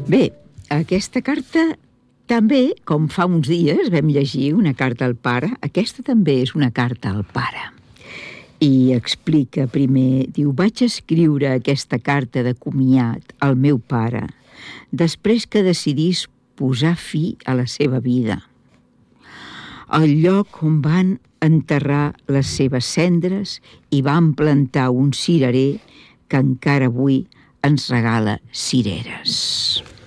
Bé, aquesta carta també, com fa uns dies vam llegir una carta al pare, aquesta també és una carta al pare. I explica primer, diu, vaig escriure aquesta carta de comiat al meu pare després que decidís posar fi a la seva vida. Al lloc on van enterrar les seves cendres i van plantar un cirerer que encara avui ens regala cireres.